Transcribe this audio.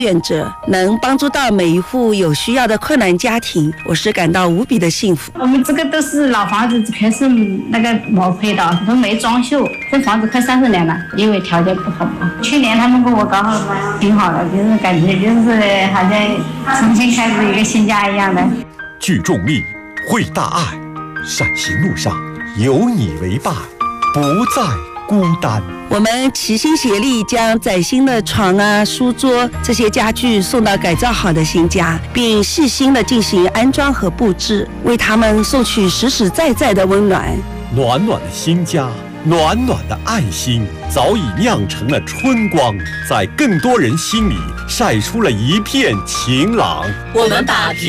愿者，能帮助到每一户有需要的困难家庭，我是感到无比的幸福。 我们这个都是老房子，全是那个毛坯的，都没装修。这房子快30年了，因为条件不好嘛。去年他们跟我搞好挺好的，就是感觉就是好像重新开始一个新家一样的。 聚众力，会大爱，善行路上有你为伴，不再孤单。 我们齐心协力，将崭新的床啊、书桌这些家具送到改造好的新家，并细心的进行安装和布置，为他们送去实实在在的温暖。 暖暖的新家，暖暖的爱心，早已酿成了春光，在更多人心里晒出了一片晴朗。 我们把